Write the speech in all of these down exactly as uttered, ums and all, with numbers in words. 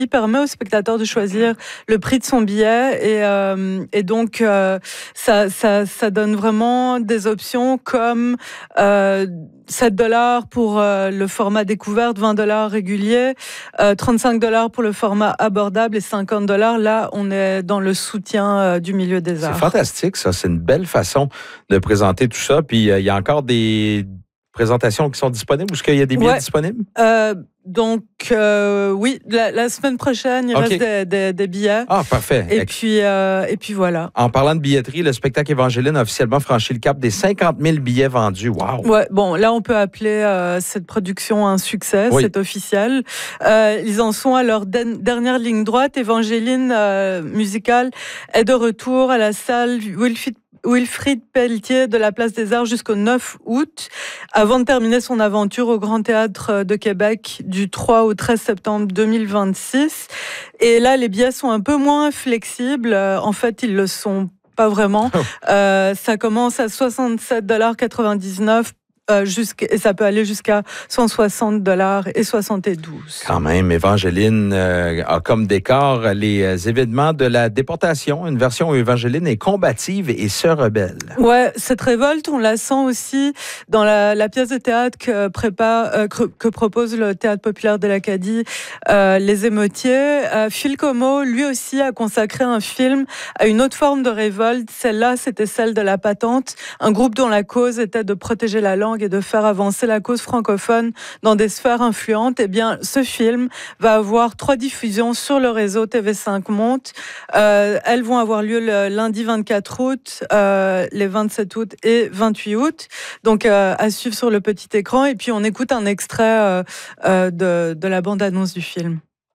permet au spectateur de choisir le prix de son billet et, euh, et donc euh, ça, ça, ça donne vraiment des options comme euh, sept dollars pour euh, le format découverte, vingt dollars régulier, euh, trente-cinq dollars pour le format abordable et cinquante dollars. Là, on est dans le soutien euh, du milieu des arts. C'est fantastique, ça. C'est une belle façon de présenter tout ça. Puis, euh, il y a encore des présentations qui sont disponibles ou est-ce qu'il y a des billets ouais. disponibles? Euh, donc, euh, oui, la, la semaine prochaine, il okay. reste des, des, des billets. Ah, parfait. Et puis, euh, et puis voilà. En parlant de billetterie, le spectacle Évangéline a officiellement franchi le cap des cinquante mille billets vendus. Wow! Ouais, bon, là, on peut appeler euh, cette production un succès, oui. c'est officiel. Euh, ils en sont à leur de- dernière ligne droite. Évangéline euh, musicale est de retour à la salle Wilfrid Wilfrid Pelletier de la Place des Arts jusqu'au neuf août, avant de terminer son aventure au Grand Théâtre de Québec du trois au treize septembre deux mille vingt-six. Et là, les billets sont un peu moins flexibles. En fait, ils le sont pas vraiment. Euh, ça commence à soixante-sept dollars quatre-vingt-dix-neuf Euh, et ça peut aller jusqu'à cent soixante dollars et soixante-douze. Quand même, Évangéline euh, a comme décor les euh, événements de la déportation. Une version où Évangéline est combative et se rebelle. Ouais, cette révolte, on la sent aussi dans la, la pièce de théâtre que, prépare, euh, que, que propose le Théâtre populaire de l'Acadie, euh, Les Émeutiers. Euh, Phil Comeau, lui aussi, a consacré un film à une autre forme de révolte. Celle-là, c'était celle de la Patente, un groupe dont la cause était de protéger la langue et de faire avancer la cause francophone dans des sphères influentes. Eh bien, ce film va avoir trois diffusions sur le réseau T V cinq Monde. Euh, elles vont avoir lieu le lundi vingt-quatre août, euh, les vingt-sept août et vingt-huit août. Donc, euh, à suivre sur le petit écran. Et puis, on écoute un extrait euh, euh, de, de la bande-annonce du film.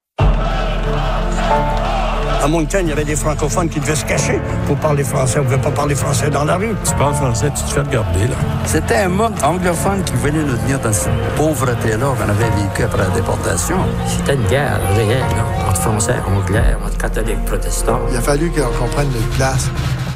À Moncton, il y avait des francophones qui devaient se cacher pour parler français. On ne pouvait pas parler français dans la rue. Tu parles français, tu te fais regarder, là. C'était un monde anglophone qui venait nous tenir dans cette pauvreté-là qu'on avait vécu après la déportation. C'était une guerre réelle, là, entre Français, Anglais, entre catholiques, protestants. Il a fallu qu'on comprenne notre place.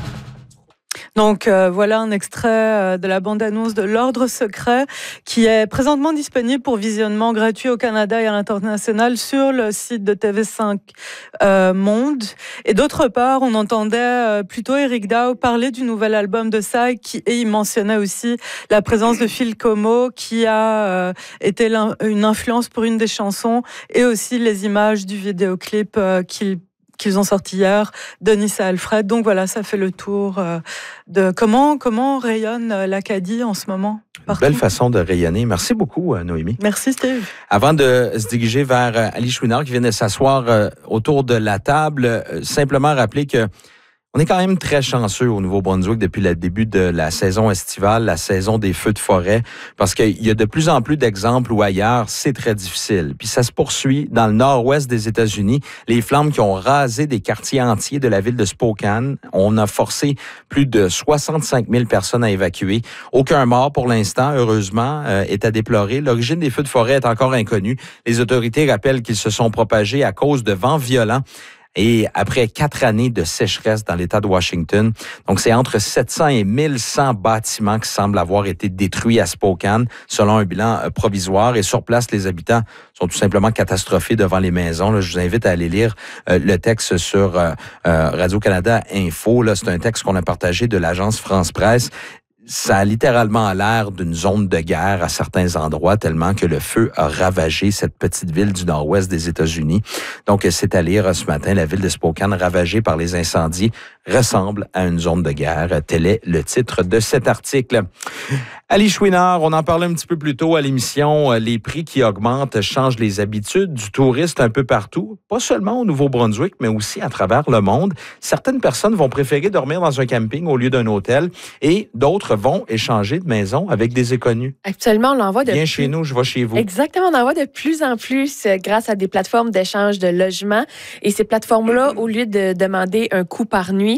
Donc euh, voilà un extrait euh, de la bande-annonce de L'Ordre secret qui est présentement disponible pour visionnement gratuit au Canada et à l'international sur le site de T V cinq euh, Monde. Et d'autre part, on entendait euh, plutôt Éric Daou parler du nouvel album de Psy qui, et il mentionnait aussi la présence de Phil Comeau qui a euh, été une influence pour une des chansons et aussi les images du vidéoclip euh, qu'il qu'ils ont sorti hier, Denis et Alfred. Donc voilà, ça fait le tour euh, de comment, comment rayonne euh, l'Acadie en ce moment. Partout. Belle façon de rayonner. Merci beaucoup, euh, Noémie. Merci, Steve. Avant de se diriger vers euh, Ali Chouinard qui vient de s'asseoir euh, autour de la table, euh, simplement rappeler que on est quand même très chanceux au Nouveau-Brunswick depuis le début de la saison estivale, la saison des feux de forêt, parce qu'il y a de plus en plus d'exemples où ailleurs, c'est très difficile. Puis ça se poursuit dans le nord-ouest des États-Unis. Les flammes qui ont rasé des quartiers entiers de la ville de Spokane. On a forcé plus de soixante-cinq mille personnes à évacuer. Aucun mort pour l'instant, heureusement, euh, est à déplorer. L'origine des feux de forêt est encore inconnue. Les autorités rappellent qu'ils se sont propagés à cause de vents violents. Et après quatre années de sécheresse dans l'État de Washington, donc c'est entre sept cents et mille cent bâtiments qui semblent avoir été détruits à Spokane, selon un bilan provisoire. Et sur place, les habitants sont tout simplement catastrophés devant les maisons. Là, je vous invite à aller lire euh, le texte sur euh, euh, Radio-Canada Info. Là, c'est un texte qu'on a partagé de l'agence France-Presse. Ça a littéralement l'air d'une zone de guerre à certains endroits, tellement que le feu a ravagé cette petite ville du nord-ouest des États-Unis. Donc, c'est à lire ce matin. La ville de Spokane, ravagée par les incendies, ressemble à une zone de guerre. Tel est le titre de cet article. Ali Chouinard, on en parlait un petit peu plus tôt à l'émission. Les prix qui augmentent changent les habitudes du touriste un peu partout, pas seulement au Nouveau-Brunswick, mais aussi à travers le monde. Certaines personnes vont préférer dormir dans un camping au lieu d'un hôtel et d'autres vont échanger de maison avec des inconnus. Actuellement, on l'envoie de Viens plus... chez nous, je vais chez vous. Exactement, on en voit de plus en plus euh, grâce à des plateformes d'échange de logements. Et ces plateformes-là, au lieu de demander un coût par nuit,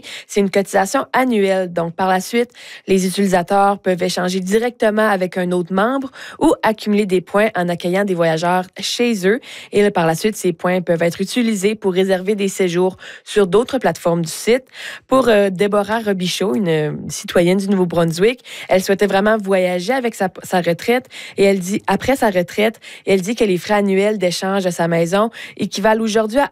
c'est une cotisation annuelle. Donc, par la suite, les utilisateurs peuvent échanger directement avec un autre membre ou accumuler des points en accueillant des voyageurs chez eux. Et là, par la suite, ces points peuvent être utilisés pour réserver des séjours sur d'autres plateformes du site. Pour euh, Déborah Robichaud, une euh, citoyenne du Nouveau-Brunswick, elle souhaitait vraiment voyager avec sa, sa retraite et elle dit, après sa retraite, elle dit que les frais annuels d'échange de sa maison équivalent aujourd'hui à